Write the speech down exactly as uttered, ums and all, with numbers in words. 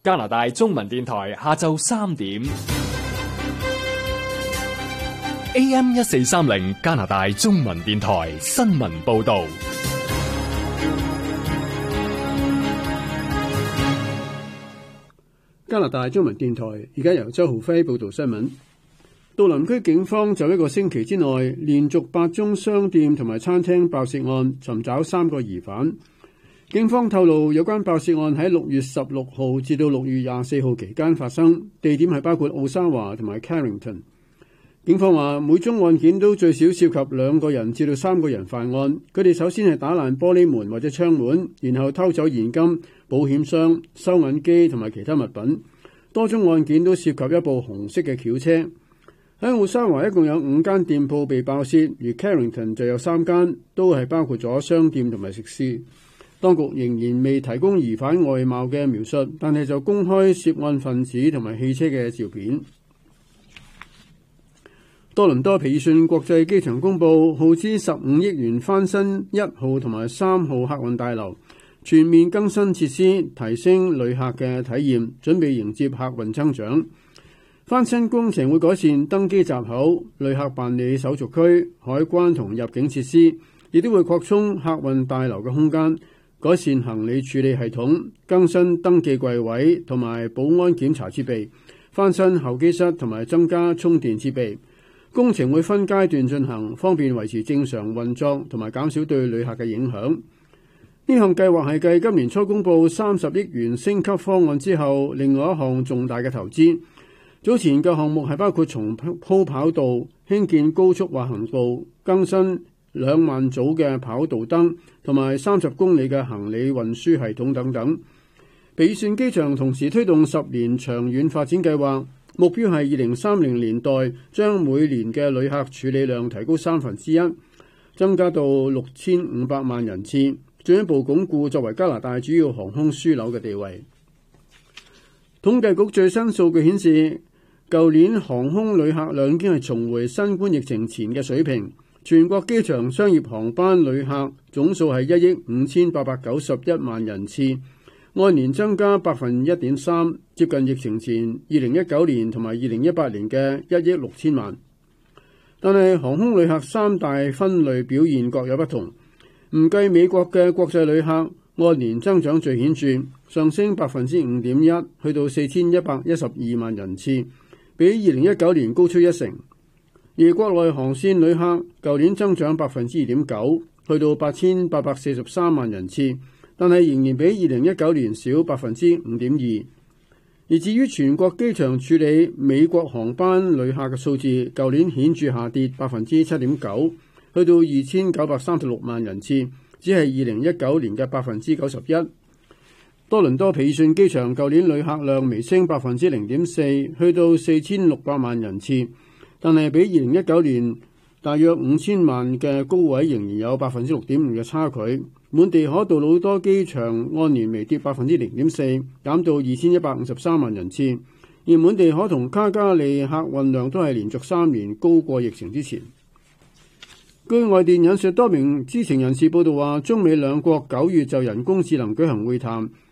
加拿大中文電台下晝三點 ，A M 一四三零加拿大中文電台新聞報道。 加拿大中文電台而家由周浩輝報道新聞。杜林區警方就一個星期之內連續八宗商店同埋餐廳爆竊案尋找三個疑犯。警方透露，有關爆竊案喺六月十六號至到六月廿四號期間發生，地點係包括奧沙華同埋 Carrington。警方話每宗案件都最少涉及兩個人至到三個人犯案。佢哋首先係打爛玻璃門或者窗門，然後偷走現金、保險箱、收銀機同埋其他物品。多宗案件都涉及一部紅色嘅轎車。喺奧沙華一共有五間店鋪被爆竊，而 Carrington 就有三間，都係包括咗商店同埋食肆。當局仍然未提供疑犯外貌嘅描述，但係就公開涉案分子同埋汽車嘅照片。多倫多皮爾遜國際機場公佈耗資十五億元翻新一號同埋三號客運大樓，全面更新設施，提升旅客嘅體驗，準備迎接客運增長。翻新工程會改善登機閘口、旅客辦理手續區、海關同入境設施，亦都會擴充客運大樓嘅空間，改善行李處理系統，更新登記櫃位同埋保安檢查設備，翻新候機室同埋增加充電設備。工程會分階段進行，方便維持正常運作同埋減少對旅客嘅影響。呢項計劃係繼今年初公佈三十億元升級方案之後，另外一項重大嘅投資。早前嘅項目係包括重鋪跑道、興建高速滑行道、更新兩萬組嘅跑道燈，同埋三十公里嘅行李運輸系統等等。皮爾遜機場同時推動十年長遠發展計劃。目標係二零三零年代將每年嘅旅客處理量提高三分之一，增加到六千五百萬人次，進一步鞏固作為加拿大主要航空樞紐嘅地位。統計局最新數據顯示，舊年航空旅客量已經係重回新冠疫情前嘅水平，全國機場商業航班旅客總數係一億五千八百九十一萬人次。按年增加百分之一點三，接近疫情前二零一九年同埋二零一八年嘅一億六千萬。但係航空旅客三大分類表現各有不同，唔計美國嘅國際旅客，按年增長最顯著，上升百分之五點一，去到四千一百一十二萬人次，比二零一九年高出一成。而國內航線旅客舊年增長百分之二點九，去到八千八百四十三萬人次。但係仍然比二零一九年少百分之五點二，而至於全國機場處理美國航班旅客嘅數字，舊年顯著下跌百分之七點九，去到二千九百三十六萬人次，只係二零一九年嘅百分之九十一。多倫多皮爾遜機場舊年旅客量微升百分之零點四，去到四千六百萬人次，但係比二零一九年大約五千萬嘅高位仍然有百分之六點五嘅差距。滿地可杜魯多機場按年微跌百分之零點四，減到二千一百五十三萬人次，而滿地可同卡加利客運量都係連續三年高過疫情之前。據外電引述多名知情人士報道話，中美兩國九月就人工智能舉行會談，